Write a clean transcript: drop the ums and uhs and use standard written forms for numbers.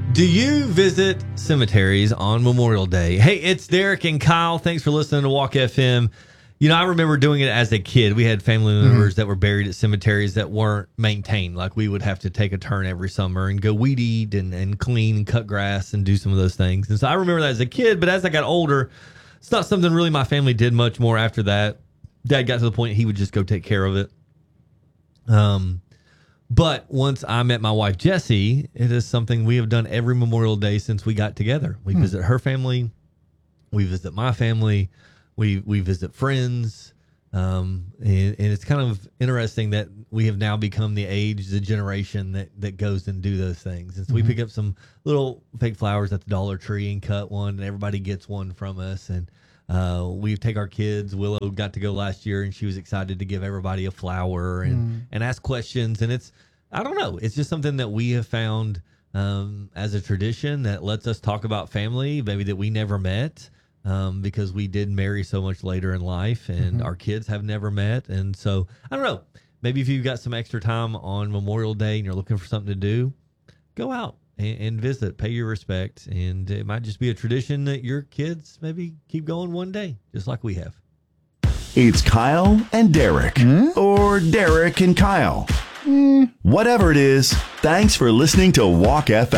Do you visit cemeteries on Memorial Day? Hey, it's Derek and Kyle. Thanks for listening to Walk FM. You know, I remember doing it as a kid. We had family members that were buried at cemeteries that weren't maintained. Like we would have to take a turn every summer and go weed eat and clean and cut grass and do some of those things. And so I remember that as a kid, but as I got older, it's not something really my family did much more after that. Dad got to the point he would just go take care of it. But once I met my wife, Jessie, it is something we have done every Memorial Day since we got together. We visit her family. We visit my family. We visit friends. And it's kind of interesting that we have now become the generation that goes and do those things. And so we pick up some little fake flowers at the Dollar Tree and cut one, and everybody gets one from us. And we take our kids. Willow got to go last year, and she was excited to give everybody a flower and ask questions. And I don't know, it's just something that we have found as a tradition that lets us talk about family, maybe that we never met because we did marry so much later in life, and our kids have never met. And so, I don't know, maybe if you've got some extra time on Memorial Day and you're looking for something to do, go out and visit, pay your respect. And it might just be a tradition that your kids maybe keep going one day, just like we have. It's Kyle and Derek, or Derek and Kyle. Whatever it is, thanks for listening to Walk FM.